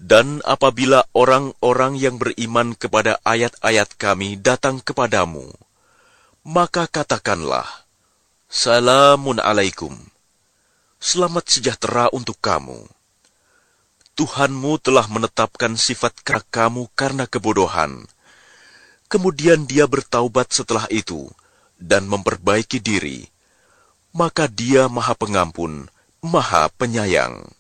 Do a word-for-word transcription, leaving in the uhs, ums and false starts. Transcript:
Dan apabila orang-orang yang beriman kepada ayat-ayat kami datang kepadamu, maka katakanlah, Salamun alaikum, selamat sejahtera untuk kamu. Tuhanmu telah menetapkan sifat kamu karena kebodohan. Kemudian dia bertaubat setelah itu dan memperbaiki diri, maka dia Maha Pengampun, Maha Penyayang.